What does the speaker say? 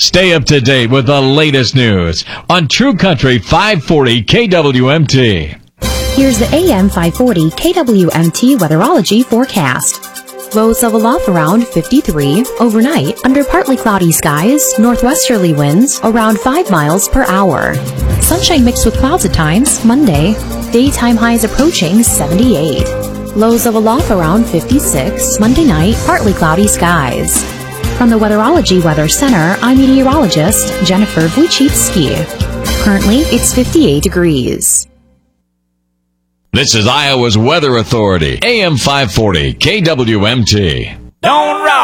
Stay up to date with the latest news on True Country 540 KWMT. Here's the AM 540 KWMT weatherology forecast. Lows level off around 53. Overnight, under partly cloudy skies, northwesterly winds around 5 miles per hour. Sunshine mixed with clouds at times, Monday. Daytime highs approaching 78. Lows level off around 56. Monday night, partly cloudy skies. From the Weatherology Weather Center, I'm meteorologist Jennifer Wojcicki. Currently, it's 58 degrees. This is Iowa's Weather Authority, AM 540 KWMT. Don't rock.